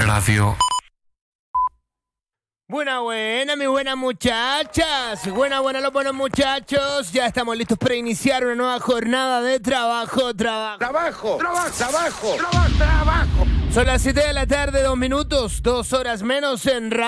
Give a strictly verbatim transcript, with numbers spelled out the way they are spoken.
love you. Buena, buena, mis buenas muchachas. Buena, buena, los buenos muchachos. Ya estamos listos para iniciar una nueva jornada de trabajo, trabajo. Trabajo, trabajo, trabajo, trabajo, trabajo. Son las siete de la tarde, dos minutos, dos horas menos en radio.